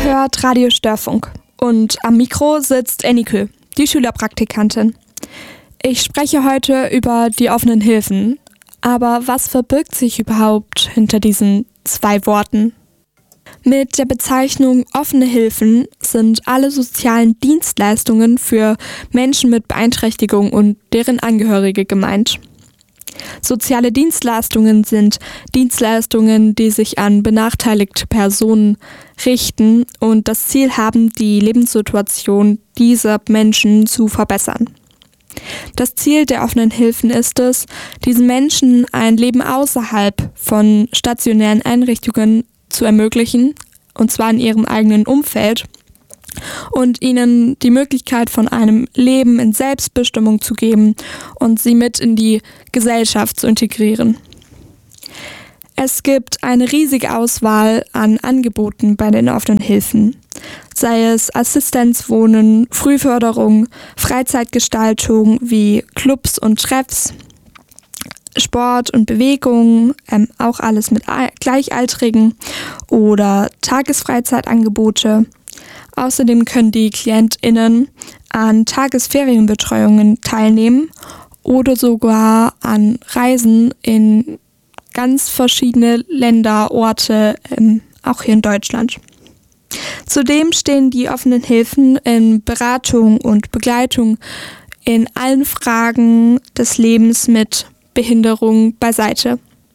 hört Radio Störfunk und am Mikro sitzt Enike, die Schülerpraktikantin. Ich spreche heute über die offenen Hilfen. Aber was verbirgt sich überhaupt hinter diesen 2 Worten? Mit der Bezeichnung offene Hilfen sind alle sozialen Dienstleistungen für Menschen mit Beeinträchtigung und deren Angehörige gemeint. Soziale Dienstleistungen sind Dienstleistungen, die sich an benachteiligte Personen richten und das Ziel haben, die Lebenssituation dieser Menschen zu verbessern. Das Ziel der offenen Hilfen ist es, diesen Menschen ein Leben außerhalb von stationären Einrichtungen zu ermöglichen, und zwar in ihrem eigenen Umfeld, und ihnen die Möglichkeit von einem Leben in Selbstbestimmung zu geben und sie mit in die Gesellschaft zu integrieren. Es gibt eine riesige Auswahl an Angeboten bei den offenen Hilfen, sei es Assistenzwohnen, Frühförderung, Freizeitgestaltung wie Clubs und Treffs, Sport und Bewegung, auch alles mit Gleichaltrigen oder Tagesfreizeitangebote. Außerdem können die KlientInnen an Tagesferienbetreuungen teilnehmen oder sogar an Reisen in ganz verschiedene Länder, Orte, auch hier in Deutschland. Zudem stehen die offenen Hilfen in Beratung und Begleitung in allen Fragen des Lebens mit Behinderung beiseite.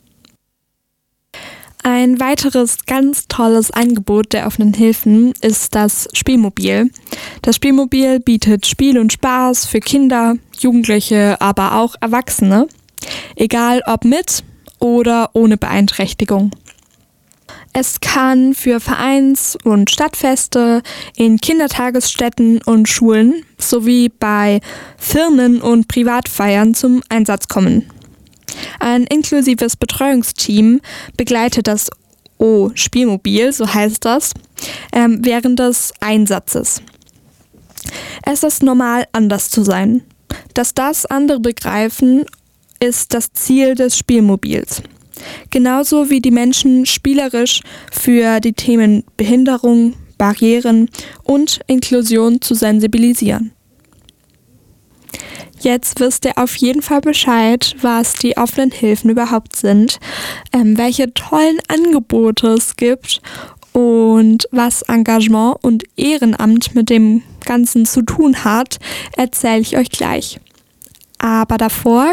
Ein weiteres ganz tolles Angebot der offenen Hilfen ist das Spielmobil. Das Spielmobil bietet Spiel und Spaß für Kinder, Jugendliche, aber auch Erwachsene, egal ob mit oder ohne Beeinträchtigung. Es kann für Vereins- und Stadtfeste, in Kindertagesstätten und Schulen sowie bei Firmen und Privatfeiern zum Einsatz kommen. Ein inklusives Betreuungsteam begleitet das Spielmobil, so heißt das, während des Einsatzes. Es ist normal, anders zu sein. Dass das andere begreifen, ist das Ziel des Spielmobils. Genauso wie die Menschen spielerisch für die Themen Behinderung, Barrieren und Inklusion zu sensibilisieren. Jetzt wisst ihr auf jeden Fall Bescheid, was die offenen Hilfen überhaupt sind, welche tollen Angebote es gibt und was Engagement und Ehrenamt mit dem Ganzen zu tun hat, erzähle ich euch gleich. Aber davor